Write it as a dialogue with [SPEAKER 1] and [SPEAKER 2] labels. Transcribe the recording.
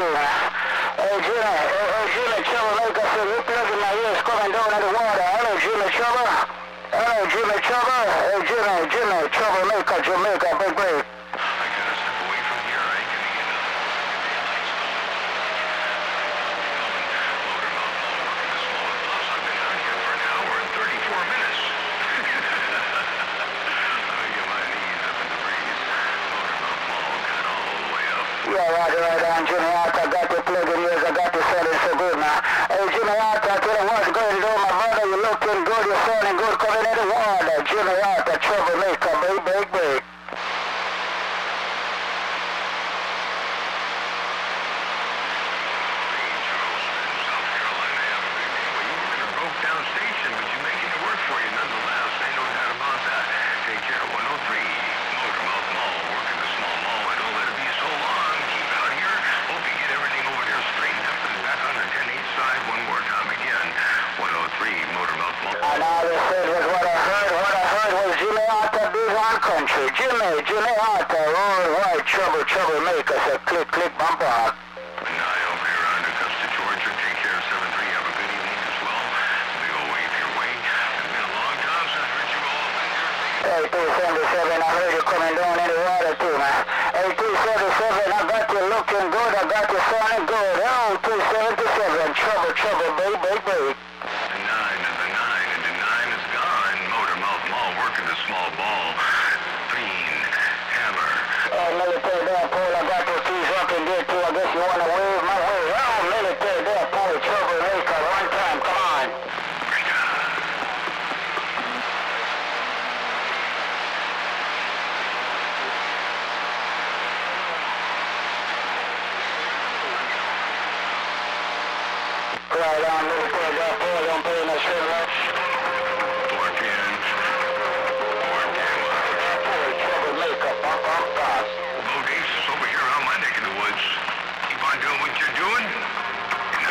[SPEAKER 1] too, man. Hey, Jimmy, troublemaker, so you plugging my ears coming down in the water. Hello, Jimmy, trouble. Hello, Jimmy, trouble. Hey, Jimmy, troublemaker, Jamaica, big break.
[SPEAKER 2] I gotta step away from here. I ain't gonna get I've been out here for an hour and 34 minutes. Let me get my knees up in the breeze. Motormouth Mall cut all the way up.
[SPEAKER 1] Yeah, right on, Jimmy Hart. I got the plugging ears. I got the setting so good, man. Hey, Jimmy Hart, I tell you what's going on, my brother. You looking good, you're sounding good coming in the water. Jimmy Hart, a troublemaker, big.
[SPEAKER 2] Station, but you're making it work for you nonetheless. Ain't no doubt about that. Take care of 103 Motormouth Mall, working the small mall, and don't let it be so long. Keep out here. Hope you get everything over there straightened up and back on the 10-8 side one more time again. 103 Motormouth Mall.
[SPEAKER 1] And all I said was what I heard was Jimmy Hart, big on country. Jimmy Hart, all right, troublemaker, so click, bumper.
[SPEAKER 2] And I over here on Augusta, Georgia. Take care of 73. Have a good evening as well. Big old wave your way. It's been a long time since I heard you all up in here.
[SPEAKER 1] Hey, 277, I heard you coming down in the water too, man. Hey, 277, I got you looking good, I got you sounding good. Oh, 277, trouble, big.
[SPEAKER 2] The 9 is gone. Motormouth Mall, working the small ball. Green, hammer.
[SPEAKER 1] Military there, Paul, I got your keys up in there too. I guess you want to wave my way. Oh, military there, Paul, troublemaker, one time, come on. Right on, military there, Paul, don't pay no shit, right?